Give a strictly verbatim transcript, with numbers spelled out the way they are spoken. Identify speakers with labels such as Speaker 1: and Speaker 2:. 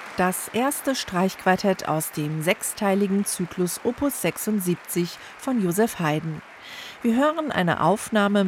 Speaker 1: Das erste Streichquartett aus dem sechsteiligen Zyklus Opus sechsundsiebzig von Joseph Haydn. Wir hören eine Aufnahme